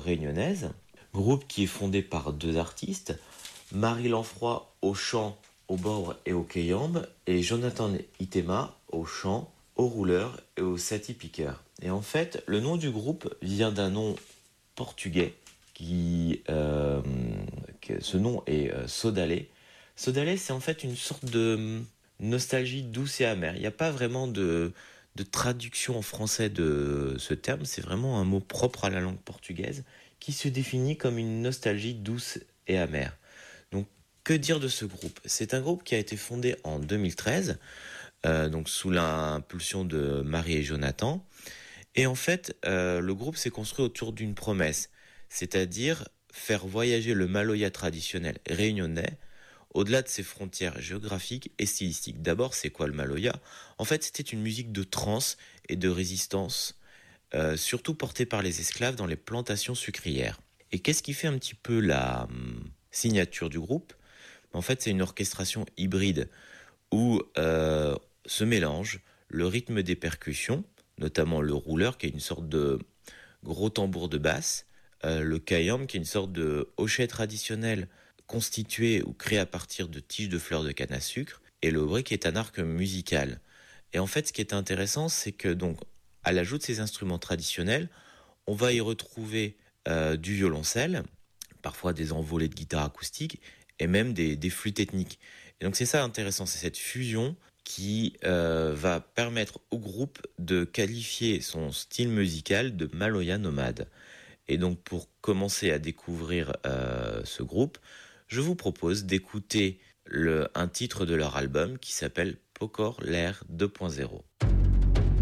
réunionnaise, groupe qui est fondé par 2 artistes, Marie Lanfroy au chant, au bord et au kayambe, et Jonathan Itema au chant, au rouleur et au sati piqueur. Et en fait, le nom du groupe vient d'un nom portugais, ce nom est Sodalé. Sodalé, c'est en fait une sorte de nostalgie douce et amère. Il n'y a pas vraiment de traduction en français de ce terme, c'est vraiment un mot propre à la langue portugaise qui se définit comme une nostalgie douce et amère. Donc, que dire de ce groupe ? C'est un groupe qui a été fondé en 2013, donc sous l'impulsion de Marie et Jonathan. Et en fait, le groupe s'est construit autour d'une promesse, c'est-à-dire faire voyager le maloya traditionnel réunionnais au-delà de ses frontières géographiques et stylistiques. D'abord, c'est quoi le maloya ? En fait, c'était une musique de trance et de résistance, surtout portée par les esclaves dans les plantations sucrières. Et qu'est-ce qui fait un petit peu la signature du groupe ? En fait, c'est une orchestration hybride où se mélange le rythme des percussions, notamment le rouleur qui est une sorte de gros tambour de basse, le kayam qui est une sorte de hochet traditionnel constitué ou créé à partir de tiges de fleurs de canne à sucre, et le obré qui est un arc musical. Et en fait, ce qui est intéressant, c'est que donc, à l'ajout de ces instruments traditionnels, on va y retrouver du violoncelle, parfois des envolées de guitare acoustique, et même des flûtes ethniques. Et donc c'est ça intéressant, c'est cette fusion qui va permettre au groupe de qualifier son style musical de maloya nomade. Et donc pour commencer à découvrir ce groupe, je vous propose d'écouter un titre de leur album qui s'appelle Pokor L'air 2.0.